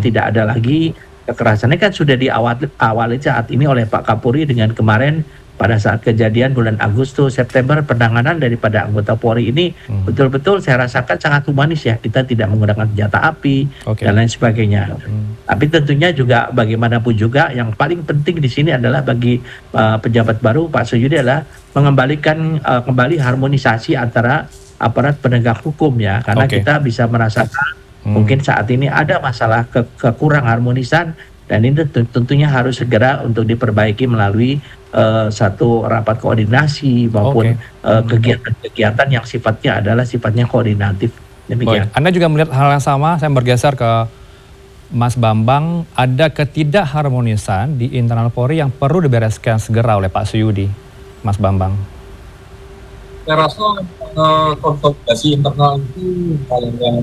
tidak ada lagi kekerasan. Ini kan sudah diawali saat ini oleh Pak Kapolri dengan kemarin pada saat kejadian bulan Agustus, September, penanganan daripada anggota Polri ini betul-betul saya rasakan sangat humanis ya. Kita tidak menggunakan senjata api dan lain sebagainya. Tapi tentunya juga bagaimanapun juga yang paling penting di sini adalah bagi pejabat baru Pak Suyudi adalah mengembalikan kembali harmonisasi antara aparat penegak hukum ya. Karena kita bisa merasakan mungkin saat ini ada masalah kekurang harmonisan dan ini tentunya harus segera untuk diperbaiki melalui satu rapat koordinasi maupun kegiatan-kegiatan yang sifatnya koordinatif. Demikian. Anda juga melihat hal yang sama. Saya bergeser ke Mas Bambang. Ada ketidakharmonisan di internal Polri yang perlu dibereskan segera oleh Pak Suyudi, Mas Bambang. Saya rasa konsolidasi internal itu hal yang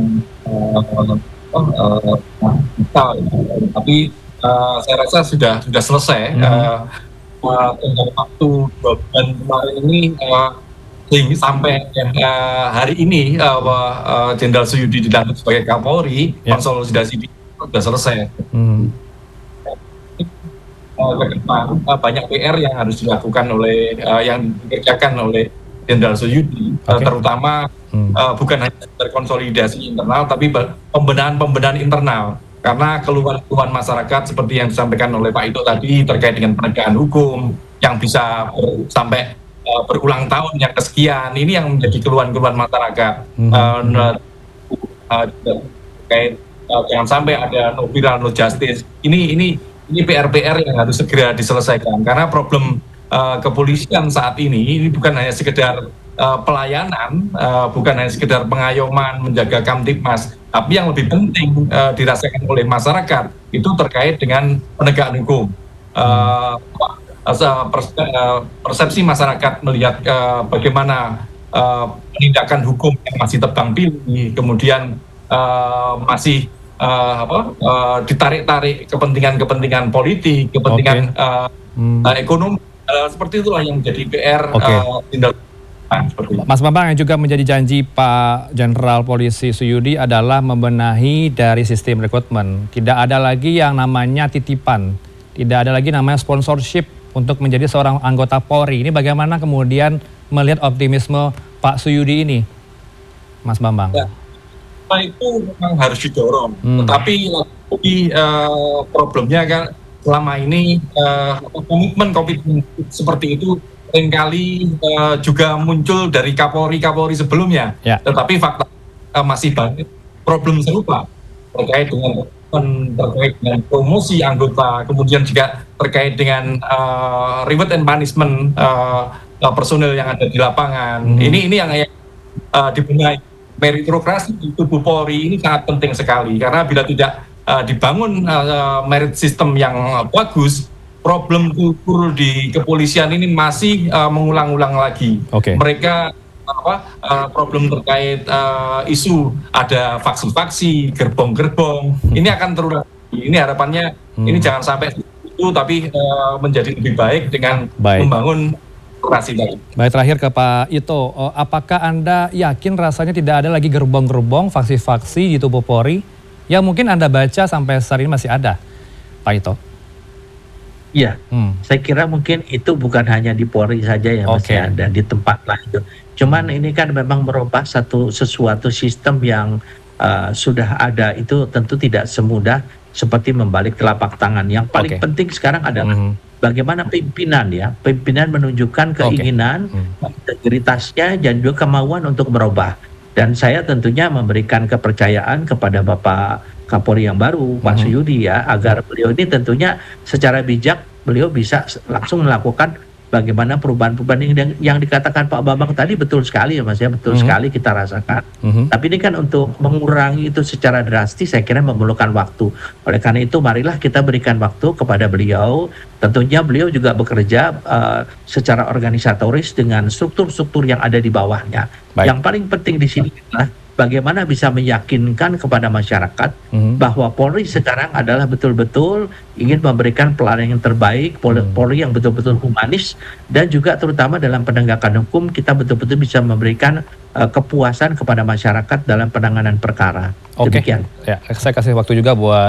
tapi saya rasa sudah selesai. Tinggal waktu 2 bulan kemarin ini sampai hari ini Jenderal Suyudi dilantik sebagai Kapolri, konsolidasi sudah selesai. Ke depan banyak PR yang harus dilakukan oleh yang dikerjakan oleh Jenderal Suyudi, terutama bukan hanya konsolidasi internal, tapi pembenahan internal. Karena keluhan-keluhan masyarakat seperti yang disampaikan oleh Pak Ito tadi terkait dengan penegakan hukum yang bisa sampai berulang tahun yang kesekian, ini yang menjadi keluhan-keluhan masyarakat. Terkait jangan sampai ada no viral, no justice. Ini PR-PR yang harus segera diselesaikan karena problem kepolisian saat ini bukan hanya sekedar pelayanan, bukan hanya sekedar pengayoman, menjaga Kamtibmas, tapi yang lebih penting dirasakan oleh masyarakat itu terkait dengan penegakan hukum. Persepsi masyarakat melihat bagaimana penindakan hukum yang masih tebang pilih, kemudian masih ditarik-tarik kepentingan politik, kepentingan ekonomi, seperti itulah yang menjadi PR. Mas Bambang, yang juga menjadi janji Pak Jenderal Polisi Suyudi adalah membenahi dari sistem rekrutmen. Tidak ada lagi yang namanya titipan, tidak ada lagi namanya sponsorship untuk menjadi seorang anggota Polri. Ini bagaimana kemudian melihat optimisme Pak Suyudi ini, Mas Bambang? Ya, itu memang harus didorong. Tetapi problemnya kan selama ini komitmen seperti itu seringkali juga muncul dari Kapolri sebelumnya, tetapi fakta masih banyak problem serupa terkait dengan promosi anggota, kemudian juga terkait dengan reward and punishment personil yang ada di lapangan. Ini yang dibenahi. Meritokrasi di tubuh Polri ini sangat penting sekali karena bila tidak dibangun merit system yang bagus, problem kultur di kepolisian ini masih mengulang-ulang lagi. Mereka problem terkait isu ada faksi-faksi, gerbong-gerbong, ini akan terulang. Ini harapannya ini jangan sampai itu, tapi menjadi lebih baik dengan membangun demokrasi tadi. Baik, terakhir ke Pak Ito, apakah Anda yakin rasanya tidak ada lagi gerbong-gerbong, faksi-faksi di tubuh Polri yang mungkin Anda baca sampai saat ini masih ada, Pak Ito? Iya, saya kira mungkin itu bukan hanya di Polri saja ya, masih ada di tempat lain itu. Cuman ini kan memang merubah sesuatu sistem yang sudah ada, itu tentu tidak semudah seperti membalik telapak tangan. Yang paling penting sekarang adalah bagaimana pimpinan menunjukkan keinginan, integritasnya dan juga kemauan untuk merubah. Dan saya tentunya memberikan kepercayaan kepada Bapak Kapolri yang baru, Pak Suyudi ya, agar beliau ini tentunya secara bijak beliau bisa langsung melakukan bagaimana perubahan-perubahan yang dikatakan Pak Bambang tadi betul sekali ya Mas ya, betul sekali kita rasakan. Tapi ini kan untuk mengurangi itu secara drastis saya kira memerlukan waktu. Oleh karena itu marilah kita berikan waktu kepada beliau. Tentunya beliau juga bekerja secara organisatoris dengan struktur-struktur yang ada di bawahnya. Yang paling penting di sini adalah bagaimana bisa meyakinkan kepada masyarakat bahwa Polri sekarang adalah betul-betul ingin memberikan pelayanan yang terbaik, Polri yang betul-betul humanis, dan juga terutama dalam penegakan hukum kita betul-betul bisa memberikan kepuasan kepada masyarakat dalam penanganan perkara. Demikian. Ya, saya kasih waktu juga buat